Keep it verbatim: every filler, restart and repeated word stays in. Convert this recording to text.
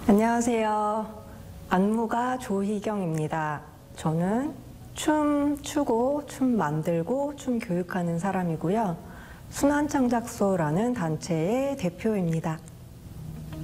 안녕하세요. 안무가 조희경입니다. 저는 춤 추고 춤 만들고 춤 교육하는 사람이고요. 순환창작소라는 단체의 대표입니다.